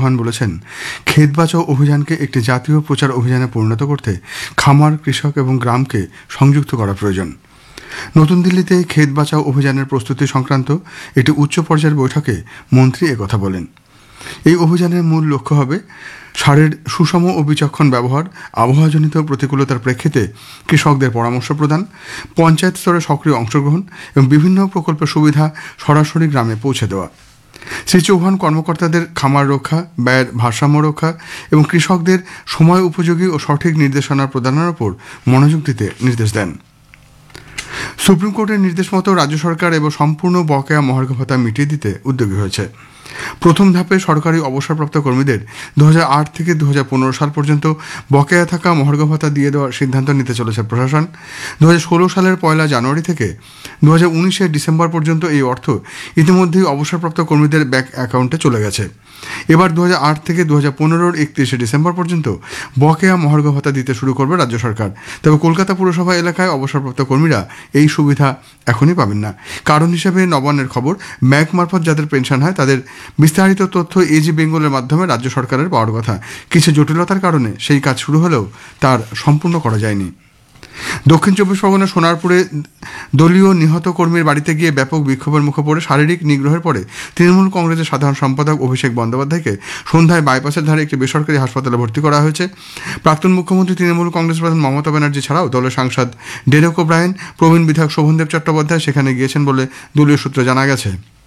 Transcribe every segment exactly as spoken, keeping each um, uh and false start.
চৌহান বলেছেন, ক্ষেত বাঁচাও অভিযানকে একটি জাতীয় প্রচার অভিযানে পরিণত করতে খামার, কৃষক এবং গ্রামকে সংযুক্ত করা প্রয়োজন। নতুন দিল্লিতে ক্ষেত বাঁচাও অভিযানের প্রস্তুতি সংক্রান্ত একটি উচ্চ পর্যায়ের বৈঠকে মন্ত্রী একথা বলেন। এই অভিযানের মূল লক্ষ্য হবে সারের সুষম ও বিচক্ষণ ব্যবহার, আবহাওয়াজনিত প্রতিকূলতার প্রেক্ষিতে কৃষকদের পরামর্শ প্রদান, পঞ্চায়েত স্তরে সক্রিয় অংশগ্রহণ এবং বিভিন্ন প্রকল্পের সুবিধা সরাসরি গ্রামে পৌঁছে দেওয়া। শ্রী চৌহান কর্মকর্তাদের খামার রক্ষা, ব্যয়ের ভারসাম্য রক্ষা এবং কৃষকদের সময় উপযোগী ও সঠিক নির্দেশনা প্রদানের উপর মনোযোগ দিতে নির্দেশ দেন। সুপ্রিম কোর্টের নির্দেশ মতো রাজ্য সরকার এবার সম্পূর্ণ বকেয়া মহার্ঘ ভাতা মিটিয়ে দিতে উদ্যোগী হয়েছে। প্রথম ধাপে সরকারি অবসরপ্রাপ্ত কর্মীদের দু হাজার আট থেকে দু হাজার পনেরো সাল পর্যন্ত বকেয়া থাকা মহার্ঘ ভাতা দিয়ে দেওয়ার সিদ্ধান্ত নিতে চলেছে প্রশাসন। দু হাজার ষোলো সালের পয়লা জানুয়ারি থেকে দু হাজার উনিশের ডিসেম্বর পর্যন্ত এই অর্থ ইতিমধ্যেই অবসরপ্রাপ্ত কর্মীদের ব্যাংক অ্যাকাউন্টে চলে গেছে। এবার দু হাজার আট থেকে দু হাজার পনেরোর একত্রিশে ডিসেম্বর পর্যন্ত বকেয়া মহার্ঘ ভাতা দিতে শুরু করবে রাজ্য সরকার। তবে কলকাতা পুরসভা এলাকায় অবসরপ্রাপ্ত কর্মীরা এই সুবিধা এখনই পাবেন না। কারণ হিসেবে নবান্নের খবর, ব্যাংক মারফত যাদের পেনশন হয় তাদের বিস্তারিত তথ্য এজি বেঙ্গলের মাধ্যমে রাজ্য সরকারের পাওয়ার কথা। কিছু জটিলতার কারণে সেই কাজ শুরু হলেও তার সম্পূর্ণ করা যায়নি। দক্ষিণ চব্বিশ পরগনা সোনারপুরে দলীয় নিহত কর্মীর বাড়িতে গিয়ে ব্যাপক বিক্ষোভের মুখে পড়ে শারীরিক নিগ্রহের পরে তৃণমূল কংগ্রেসের সাধারণ সম্পাদক অভিষেক বন্দ্যোপাধ্যায়কে সন্ধ্যায় বাইপাসের ধারে একটি বেসরকারি হাসপাতালে ভর্তি করা হয়েছে। প্রাক্তন মুখ্যমন্ত্রী তৃণমূল কংগ্রেস প্রধান মমতা ব্যানার্জি ছাড়াও দলের সাংসদ ডেরেক ওব্রায়েন, প্রবীণ বিধায়ক শোভনদেব চট্টোপাধ্যায় সেখানে গিয়েছেন বলে দলীয় সূত্রে জানা গেছে।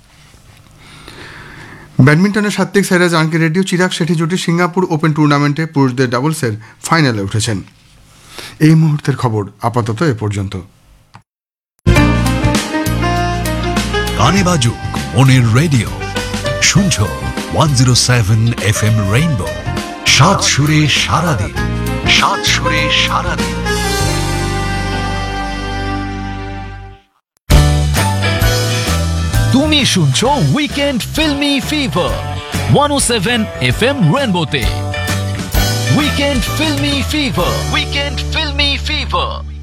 ব্যাডমিন্টনের সাত্ত্বিক সাইরাজ আঙ্কি রেড্ডি ও চিরাগ শেঠি জুটি সিঙ্গাপুর ওপেন টুর্নামেন্টে পুরুষদের ডাবলসের ফাইনালে উঠেছেন। এই মুহূর্তের খবর আপাতত এ পর্যন্ত। গানে বাজুক মনের রেডিও, শুনছ one zero seven F M rainbow. সাত সুরে সারাদিন, সাত সুরে সারাদিন। তুমি শুনছো উইকেন্ড ফিল্মি ফিভার ওয়ান ও seven F M রেইনবোতে। Weekend filmi fever, weekend filmi fever.